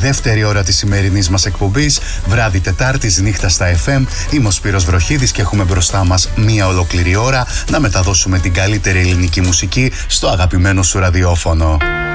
δεύτερη ώρα της σημερινής μας εκπομπής, βράδυ Τετάρτης, νύχτα στα FM. Είμαι ο Σπύρος Βροχίδης και έχουμε μπροστά μας μία ολόκληρη ώρα να μεταδώσουμε την καλύτερη ελληνική μουσική στο αγαπημένο σου ραδιόφωνο.